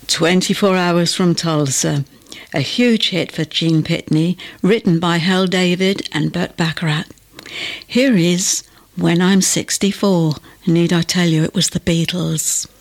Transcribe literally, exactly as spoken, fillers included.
twenty-four Hours from Tulsa, a huge hit for Gene Pitney, written by Hal David and Burt Bacharach. Here is When I'm sixty-four. Need I tell you it was the Beatles?